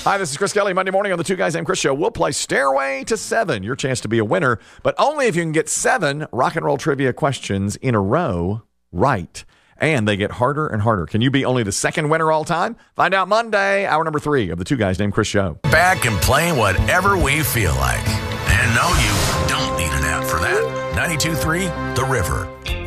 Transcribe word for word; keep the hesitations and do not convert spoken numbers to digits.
Hi, this is Chris Kelly. Monday morning on the Two Guys Named Chris Show. We'll play Stairway to Seven. Your chance to be a winner, but only if you can get seven rock and roll trivia questions in a row right. And they get harder and harder. Can you be only the second winner all time? Find out Monday, hour number three of the Two Guys Named Chris Show. Back and playing whatever we feel like. And no, you don't need an app for that. ninety-two point three The River.